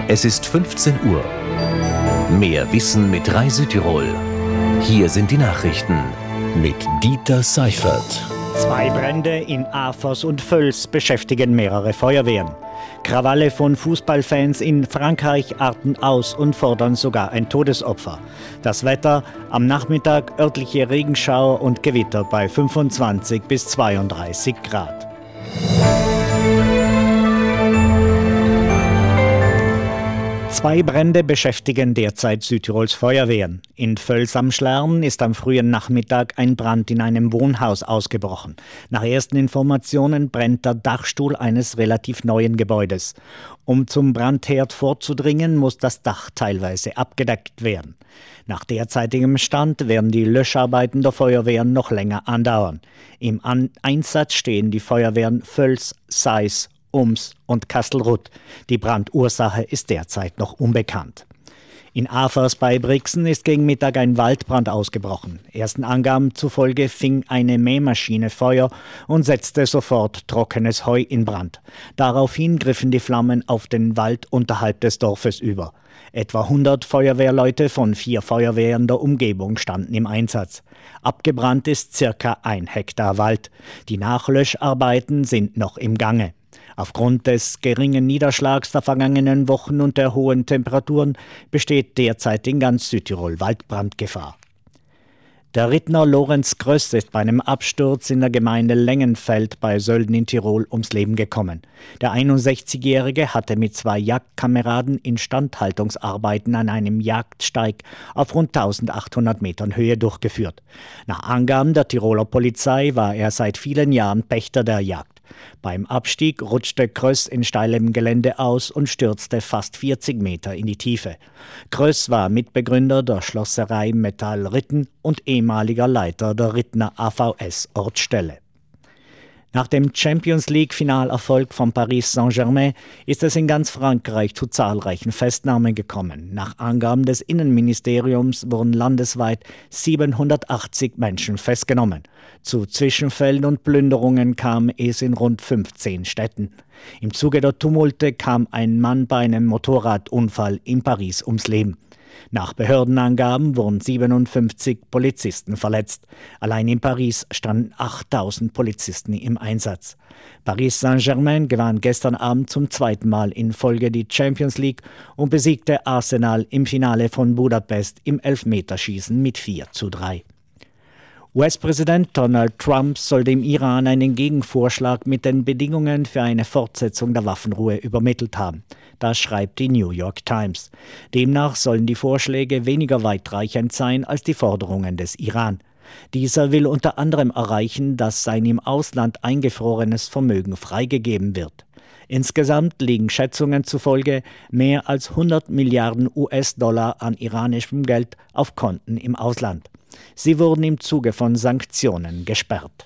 Es ist 15 Uhr. Mehr Wissen mit Rai Südtirol. Hier sind die Nachrichten mit Dieter Seifert. 2 Brände in Afers und Völs beschäftigen mehrere Feuerwehren. Krawalle von Fußballfans in Frankreich arten aus und fordern sogar ein Todesopfer. Das Wetter: am Nachmittag örtliche Regenschauer und Gewitter bei 25 bis 32 Grad. Zwei Brände beschäftigen derzeit Südtirols Feuerwehren. In Völs am Schlern ist am frühen Nachmittag ein Brand in einem Wohnhaus ausgebrochen. Nach ersten Informationen brennt der Dachstuhl eines relativ neuen Gebäudes. Um zum Brandherd vorzudringen, muss das Dach teilweise abgedeckt werden. Nach derzeitigem Stand werden die Löscharbeiten der Feuerwehren noch länger andauern. Im Einsatz stehen die Feuerwehren Völs, Seis, Ums und Kastelruth. Die Brandursache ist derzeit noch unbekannt. In Afers bei Brixen ist gegen Mittag ein Waldbrand ausgebrochen. Ersten Angaben zufolge fing eine Mähmaschine Feuer und setzte sofort trockenes Heu in Brand. Daraufhin griffen die Flammen auf den Wald unterhalb des Dorfes über. Etwa 100 Feuerwehrleute von 4 Feuerwehren der Umgebung standen im Einsatz. Abgebrannt ist circa 1 Hektar Wald. Die Nachlöscharbeiten sind noch im Gange. Aufgrund des geringen Niederschlags der vergangenen Wochen und der hohen Temperaturen besteht derzeit in ganz Südtirol Waldbrandgefahr. Der Rittner Lorenz Gröss ist bei einem Absturz in der Gemeinde Lengenfeld bei Sölden in Tirol ums Leben gekommen. Der 61-Jährige hatte mit 2 Jagdkameraden Instandhaltungsarbeiten an einem Jagdsteig auf rund 1800 Metern Höhe durchgeführt. Nach Angaben der Tiroler Polizei war er seit vielen Jahren Pächter der Jagd. Beim Abstieg rutschte Gröss in steilem Gelände aus und stürzte fast 40 Meter in die Tiefe. Gröss war Mitbegründer der Schlosserei Metall Ritten und ehemaliger Leiter der Rittner AVS-Ortsstelle. Nach dem Champions-League-Finalerfolg von Paris Saint-Germain ist es in ganz Frankreich zu zahlreichen Festnahmen gekommen. Nach Angaben des Innenministeriums wurden landesweit 780 Menschen festgenommen. Zu Zwischenfällen und Plünderungen kam es in rund 15 Städten. Im Zuge der Tumulte kam ein Mann bei einem Motorradunfall in Paris ums Leben. Nach Behördenangaben wurden 57 Polizisten verletzt. Allein in Paris standen 8000 Polizisten im Einsatz. Paris Saint-Germain gewann gestern Abend zum 2. Mal in Folge die Champions League und besiegte Arsenal im Finale von Budapest im Elfmeterschießen mit 4:3. US-Präsident Donald Trump soll dem Iran einen Gegenvorschlag mit den Bedingungen für eine Fortsetzung der Waffenruhe übermittelt haben. Das schreibt die New York Times. Demnach sollen die Vorschläge weniger weitreichend sein als die Forderungen des Iran. Dieser will unter anderem erreichen, dass sein im Ausland eingefrorenes Vermögen freigegeben wird. Insgesamt liegen Schätzungen zufolge mehr als 100 Milliarden US-Dollar an iranischem Geld auf Konten im Ausland. Sie wurden im Zuge von Sanktionen gesperrt.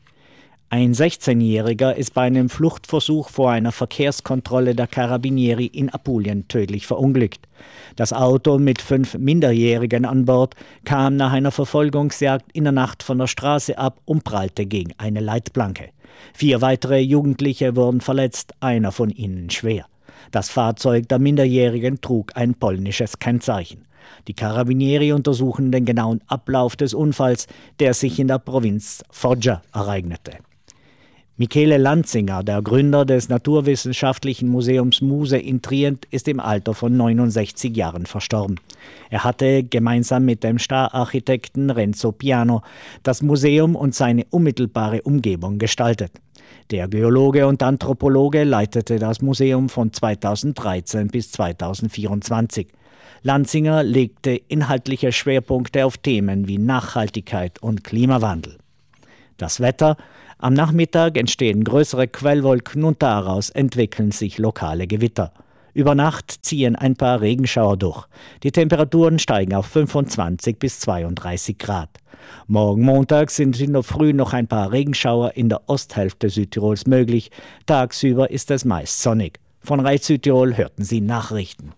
Ein 16-Jähriger ist bei einem Fluchtversuch vor einer Verkehrskontrolle der Carabinieri in Apulien tödlich verunglückt. Das Auto mit 5 Minderjährigen an Bord kam nach einer Verfolgungsjagd in der Nacht von der Straße ab und prallte gegen eine Leitplanke. 4 weitere Jugendliche wurden verletzt, einer von ihnen schwer. Das Fahrzeug der Minderjährigen trug ein polnisches Kennzeichen. Die Carabinieri untersuchen den genauen Ablauf des Unfalls, der sich in der Provinz Foggia ereignete. Michele Lanzinger, der Gründer des Naturwissenschaftlichen Museums Muse in Trient, ist im Alter von 69 Jahren verstorben. Er hatte gemeinsam mit dem Stararchitekten Renzo Piano das Museum und seine unmittelbare Umgebung gestaltet. Der Geologe und Anthropologe leitete das Museum von 2013 bis 2024. Lanzinger legte inhaltliche Schwerpunkte auf Themen wie Nachhaltigkeit und Klimawandel. Das Wetter: am Nachmittag entstehen größere Quellwolken und daraus entwickeln sich lokale Gewitter. Über Nacht ziehen ein paar Regenschauer durch. Die Temperaturen steigen auf 25 bis 32 Grad. Morgen Montag sind in der Früh noch ein paar Regenschauer in der Osthälfte Südtirols möglich. Tagsüber ist es meist sonnig. Von Rai Südtirol hörten Sie Nachrichten.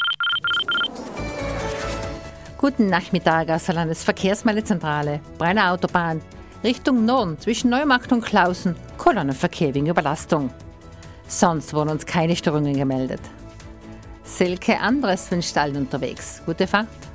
Guten Nachmittag aus der Landesverkehrsmeldezentrale. Brenner Autobahn. Richtung Norden zwischen Neumarkt und Klausen. Kolonnenverkehr wegen Überlastung. Sonst wurden uns keine Störungen gemeldet. Selke Andres von Stall unterwegs. Gute Fahrt.